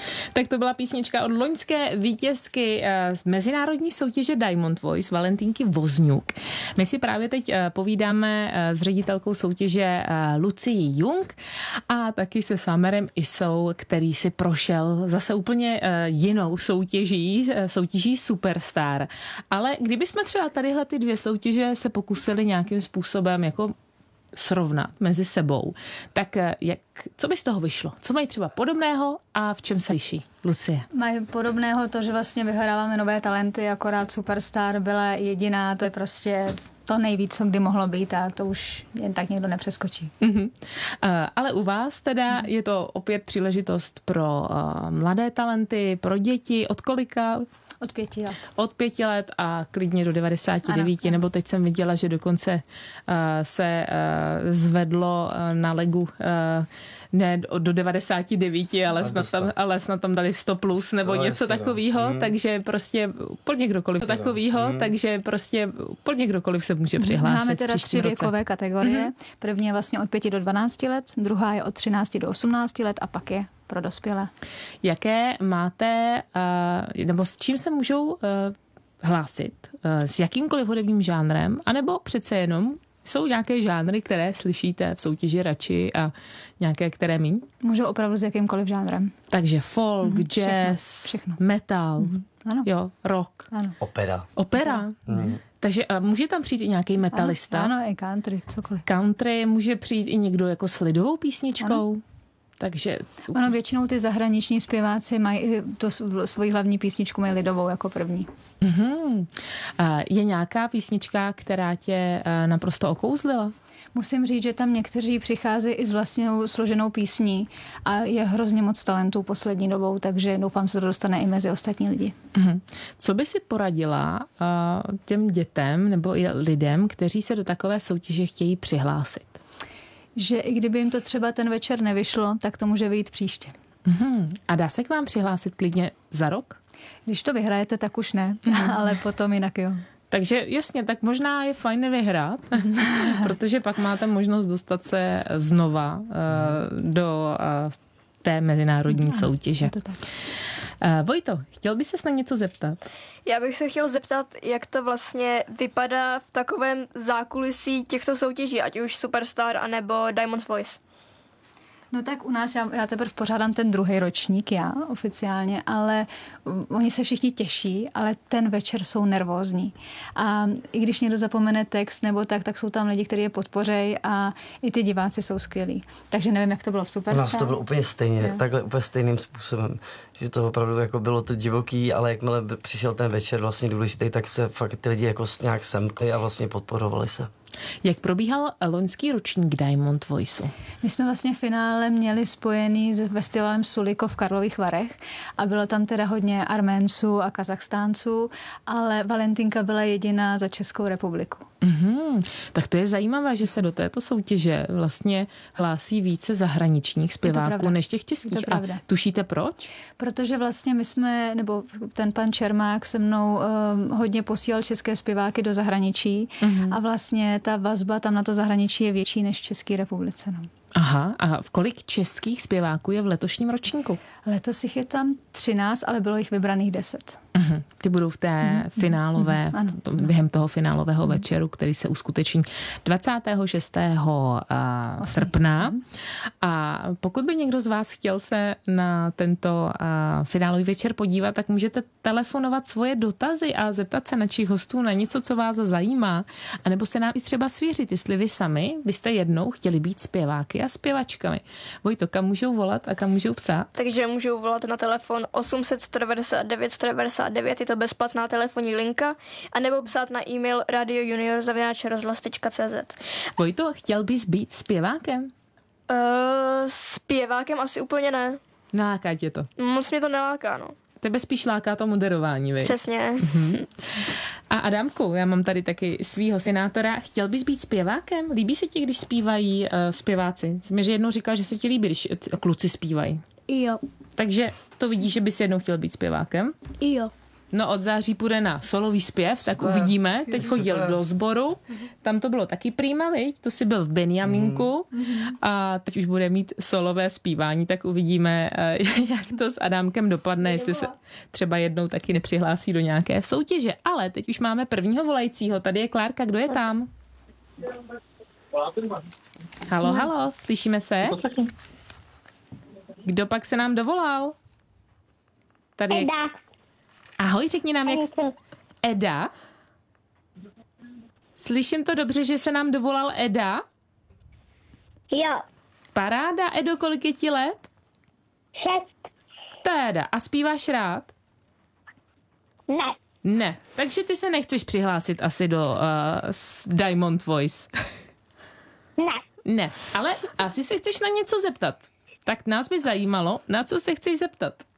Tak to byla písnička od loňské vítězky mezinárodní soutěže Diamond Voice, Valentínky Vozňuk. My si právě teď povídáme s ředitelkou soutěže Lucií Jung a taky se Samerem Isou, který si prošel zase úplně jinou soutěží Superstar. Ale kdybychom třeba tadyhle ty dvě soutěže se pokusili nějakým způsobem jako srovnat mezi sebou, tak co by z toho vyšlo? Co mají třeba podobného a v čem se liší? Lucie. Mají podobného to, že vlastně vyhráváme nové talenty, akorát Superstar byla jediná, to je prostě to nejvíc, co kdy mohlo být a to už jen tak někdo nepřeskočí. Ale u vás teda je to opět příležitost pro mladé talenty, pro děti, od kolika? Od 5 let. Od 5 let a klidně do 99, ano. Nebo teď jsem viděla, že dokonce se zvedlo na legu ne do 99, ale snad tam dali 100 plus nebo něco takového, takže prostě úplně kdokoliv se může přihlásit. Máme teda 3 věkové kategorie. První je vlastně od 5 do 12 let, druhá je od 13 do 18 let a pak je pro dospělé. Jaké máte, nebo s čím se můžou hlásit? S jakýmkoliv hudebním žánrem? Anebo přece jenom jsou nějaké žánry, které slyšíte v soutěži radši a nějaké, které míň? Můžou opravdu s jakýmkoliv žánrem. Takže folk, jazz, všechno. Metal, ano. Jo, rock. Ano. Opera. Takže může tam přijít i nějaký metalista? Ano, i country, cokoliv. Country, může přijít i někdo jako s lidovou písničkou? Ano. Takže... Ono většinou ty zahraniční zpěváci mají svoji hlavní písničku mají lidovou jako první. Je nějaká písnička, která tě naprosto okouzlila? Musím říct, že tam někteří přicházejí i s vlastnou složenou písní a je hrozně moc talentů poslední dobou, takže doufám, se to dostane i mezi ostatní lidi. Co by si poradila těm dětem nebo i lidem, kteří se do takové soutěže chtějí přihlásit? Že i kdyby jim to třeba ten večer nevyšlo, tak to může vyjít příště. A dá se k vám přihlásit klidně za rok? Když to vyhrajete, tak už ne, ale potom jinak jo. Takže jasně, tak možná je fajn nevyhrát, protože pak máte možnost dostat se znova do té mezinárodní soutěže. Vojto, chtěl by ses na něco zeptat? Já bych se chtěl zeptat, jak to vlastně vypadá v takovém zákulisí těchto soutěží, ať už Superstar anebo Diamond Voice. No tak u nás, já teprve pořádám ten druhý ročník, já oficiálně, ale oni se všichni těší, ale ten večer jsou nervózní. A i když někdo zapomene text nebo tak jsou tam lidi, kteří je podpořejí a i ty diváci jsou skvělí. Takže nevím, jak to bylo v Superstar. U nás to bylo úplně stejně, takhle úplně stejným způsobem. Že to opravdu jako bylo to divoký, ale jakmile přišel ten večer vlastně důležitý, tak se fakt ty lidi jako nějak semkli a vlastně podporovali se. Jak probíhal loňský ročník Diamond Voiceu? My jsme vlastně finále měli spojený s festivalem Suliko v Karlových Varech a bylo tam teda hodně Arménců a Kazachstánců, ale Valentínka byla jediná za Českou republiku. Tak to je zajímavé, že se do této soutěže vlastně hlásí více zahraničních zpěváků než těch českých. A tušíte proč? Protože vlastně nebo ten pan Čermák se mnou hodně posílal české zpěváky do zahraničí a vlastně ta vazba tam na to zahraničí je větší než v České republice. No. Aha, a v kolik českých zpěváků je v letošním ročníku? Letos jich je tam 13, ale bylo jich vybraných 10. Ty budou v té finálové, během toho finálového večeru, který se uskuteční 26. srpna. A pokud by někdo z vás chtěl se na tento finálový večer podívat, tak můžete telefonovat svoje dotazy a zeptat se našich hostů na něco, co vás zajímá. A nebo se nám i třeba svěřit, jestli vy sami byste jednou chtěli být zpěváky a zpěvačkami. Vojto, kam můžou volat a kam můžou psát? Takže můžou volat na telefon 800 199 199, je to bezplatná telefonní linka, anebo psát na e-mail radiojunior@rozhlas.cz. Vojto, chtěl bys být zpěvákem? Zpěvákem asi úplně ne. Neláká tě to? Moc mě to neláká, no. Tebe spíš láká to moderování, viď? Přesně. A Adamku, já mám tady taky svýho synátora. Chtěl bys být zpěvákem? Líbí se ti, když zpívají zpěváci? Myslím, že jednou říkal, že se ti líbí, když kluci zpívají. Jo. Takže to vidíš, že bys jednou chtěl být zpěvákem? Jo. No od září půjde na solový zpěv, tak uvidíme. Teď chodil do sboru, tam to bylo taky prýma, viď? To si byl v Benjamínku a teď už bude mít solové zpívání, tak uvidíme, jak to s Adámkem dopadne, jestli se třeba jednou taky nepřihlásí do nějaké soutěže. Ale teď už máme prvního volajícího, tady je Klárka, kdo je tam? Halo, slyšíme se? Kdo pak se nám dovolal? Tady je... Eda. Ahoj, řekni nám, jak... Eda? Slyším to dobře, že se nám dovolal Eda? Jo. Paráda, Edo, kolik je ti let? 6. Teda, a zpíváš rád? Ne. Ne, takže ty se nechceš přihlásit asi do Diamond Voice. Ne. Ne, ale asi se chceš na něco zeptat. Tak nás by zajímalo, na co se chceš zeptat.